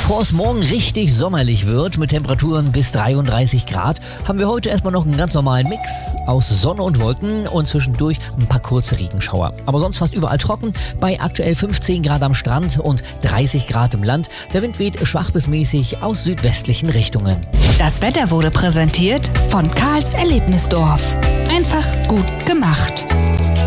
Bevor es morgen richtig sommerlich wird mit Temperaturen bis 33 Grad, haben wir heute erstmal noch einen ganz normalen Mix aus Sonne und Wolken und zwischendurch ein paar kurze Regenschauer. Aber sonst fast überall trocken, bei aktuell 15 Grad am Strand und 30 Grad im Land. Der Wind weht schwach bis mäßig aus südwestlichen Richtungen. Das Wetter wurde präsentiert von Karls Erlebnisdorf. Einfach gut gemacht.